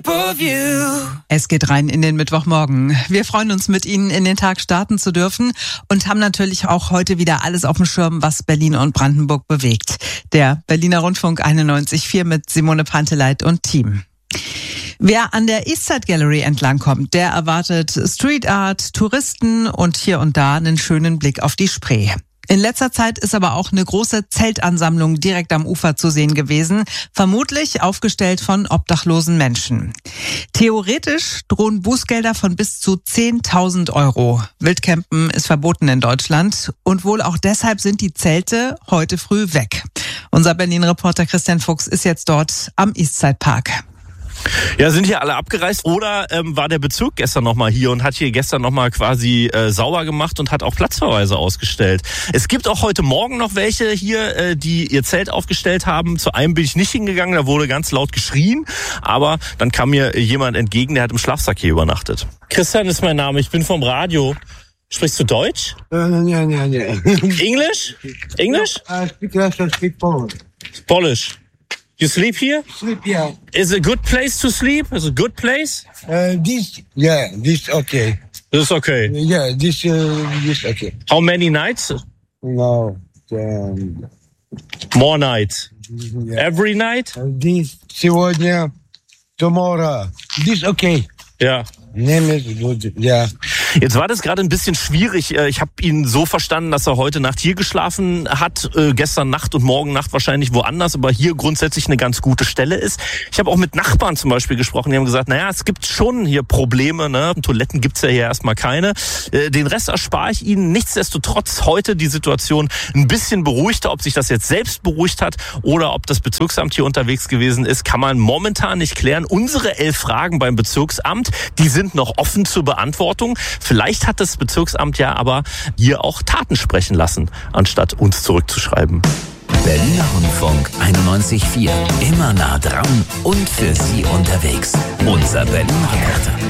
Es geht rein in den Mittwochmorgen. Wir freuen uns, mit Ihnen in den Tag starten zu dürfen und haben natürlich auch heute wieder alles auf dem Schirm, was Berlin und Brandenburg bewegt. Der Berliner Rundfunk 91.4 mit Simone Panteleit und Team. Wer an der Eastside Gallery entlangkommt, der erwartet Street Art, Touristen und hier und da einen schönen Blick auf die Spree. In letzter Zeit ist aber auch eine große Zeltansammlung direkt am Ufer zu sehen gewesen, vermutlich aufgestellt von obdachlosen Menschen. Theoretisch drohen Bußgelder von bis zu 10.000 Euro. Wildcampen ist verboten in Deutschland und wohl auch deshalb sind die Zelte heute früh weg. Unser Berlin-Reporter Christian Fuchs ist jetzt dort am Eastside Park. Ja, sind hier alle abgereist oder war der Bezirk gestern nochmal hier und hat hier gestern nochmal quasi sauber gemacht und hat auch Platzverweise ausgestellt. Es gibt auch heute Morgen noch welche hier, die ihr Zelt aufgestellt haben. Zu einem bin ich nicht hingegangen, da wurde ganz laut geschrien, aber dann kam mir jemand entgegen, der hat im Schlafsack hier übernachtet. Christian ist mein Name, ich bin vom Radio. Sprichst du Deutsch? Ja. English? English? I speak Russian, speak Polish. Polish. You sleep here? Sleep, yeah. Is it a good place to sleep? Is it a good place? This okay. This is okay. Yeah, this okay. How many nights? No, More nights. yeah. Every night? This сегодня, tomorrow. This okay. Ja. Name is good, yeah. Jetzt war das gerade ein bisschen schwierig. Ich habe ihn so verstanden, dass er heute Nacht hier geschlafen hat, gestern Nacht und morgen Nacht wahrscheinlich woanders, aber hier grundsätzlich eine ganz gute Stelle ist. Ich habe auch mit Nachbarn zum Beispiel gesprochen, die haben gesagt, naja, es gibt schon hier Probleme, ne? Toiletten gibt's ja hier erstmal keine. Den Rest erspare ich Ihnen. Nichtsdestotrotz heute die Situation ein bisschen beruhigter. Ob sich das jetzt selbst beruhigt hat oder ob das Bezirksamt hier unterwegs gewesen ist, kann man momentan nicht klären. Unsere 11 Fragen beim Bezirksamt, die sind noch offen zur Beantwortung. Vielleicht hat das Bezirksamt ja aber hier auch Taten sprechen lassen, anstatt uns zurückzuschreiben. Berliner Rundfunk 91.4. Immer nah dran und für Sie unterwegs. Unser Berlin-Reporter.